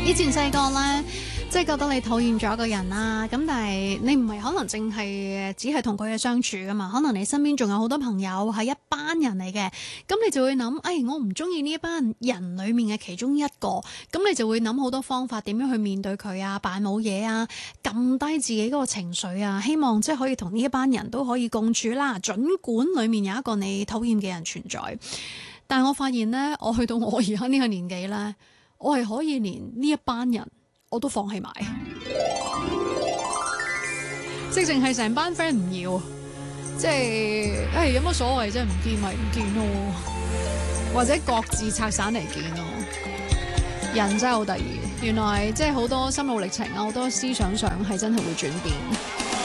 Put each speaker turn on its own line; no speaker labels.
以前細個咧，即係覺得你討厭咗一個人啦，咁但係你唔係可能淨係只係同佢嘅相處噶嘛，可能你身邊仲有好多朋友係一班人嚟嘅，咁你就會諗，我唔中意呢一班人裏面嘅其中一個，咁你就會諗好多方法點樣去面對佢啊，扮冇嘢啊，撳低自己嗰個情緒啊，希望即係可以同呢一班人都可以共處啦，儘管裏面有一個你討厭嘅人存在。但我發現呢，我去到我而家呢個年紀呢，我係可以連呢一班人我都放棄埋，直情係成班 friend 唔要，即係有乜所謂啫？唔見咪唔見咯，或者各自拆散嚟見咯。人真係好得意，原來即係好多心路歷程啊，好多思想上係真係會轉變。